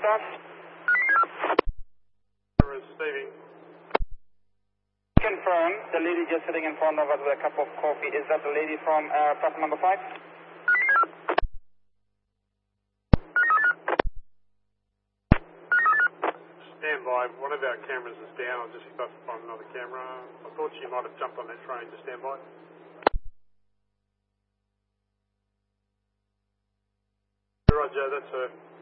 staff. Receiving. Confirm, the lady just sitting in front of us with a cup of coffee, is that the lady from platform number 5? Stand by. One of our cameras is down. I'll just find another camera. I thought she might have jumped on that train. Just stand by. Roger, that's her.